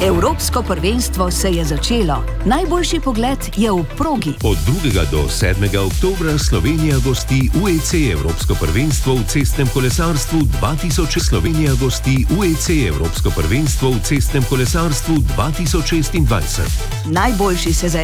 Evropsko prvenstvo se je začelo. Najboljši pogled je v progi. Od 2. do 7. oktobra Slovenija gosti UEC Evropsko prvenstvo v cestnem kolesarstvu 2000. Slovenija gosti UEC Evropsko prvenstvo v cestnem kolesarstvu 2026. Najboljši se